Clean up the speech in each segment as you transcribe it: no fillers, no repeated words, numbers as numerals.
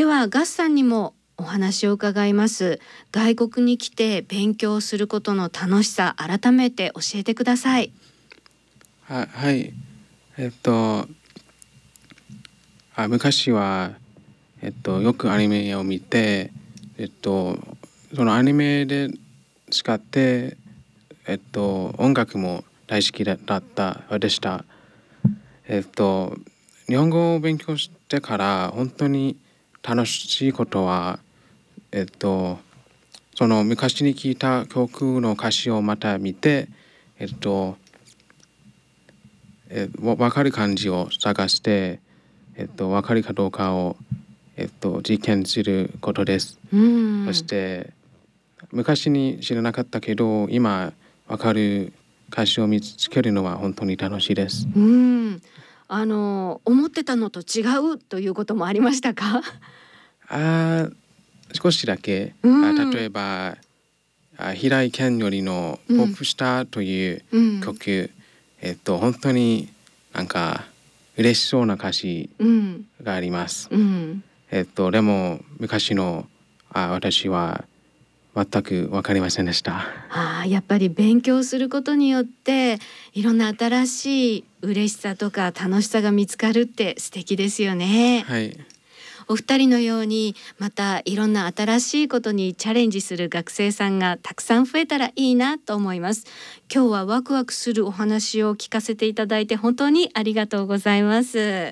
ではガスさんにもお話を伺います。外国に来て勉強することの楽しさ、改めて教えてください。 はい。昔は、よくアニメを見て、そのアニメで使って、音楽も大好きだったでした。日本語を勉強してから本当に楽しいことは、その昔に聴いた曲の歌詞をまた見て、分かる漢字を探して、分かるかどうかを、実験することです。そして昔に知らなかったけど今分かる歌詞を見つけるのは本当に楽しいです。 思ってたのと違うということもありましたか？ 少しだけ、例えば平井堅よりの「ポップスター」という曲、本当になんか嬉しそうな歌詞があります。でも昔の私は全く分かりませんでした。 やっぱり勉強することによっていろんな新しい嬉しさとか楽しさが見つかるって素敵ですよね。 はい。 お二人のようにまたいろんな新しいことにチャレンジする学生さんがたくさん増えたらいいなと思います。今日はワクワクするお話を聞かせていただいて本当にありがとうございます。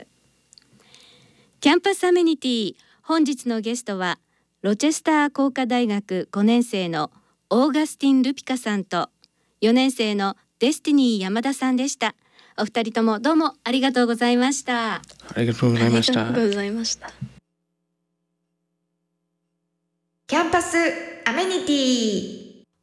キャンパスアメニティ、本日のゲストはロチェスター工科大学5年生のオーガスティン・ルピカさんと4年生のデスティニー山田さんでした。お二人ともどうもありがとうございました。 ありがとうございました。 ありがとうございました。 キャンパスアメニティ。